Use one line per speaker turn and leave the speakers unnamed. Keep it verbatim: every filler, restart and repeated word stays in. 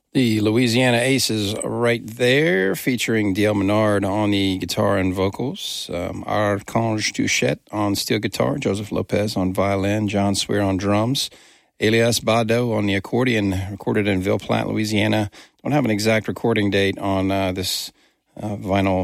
The Louisiana Aces right there, featuring Dale Menard on the guitar and vocals, um, Archange Touchette on steel guitar, Joseph Lopez on violin, John Swear on drums, Elias Bado on the accordion, recorded in Ville Platte, Louisiana. Don't have an exact recording date on uh, this uh, vinyl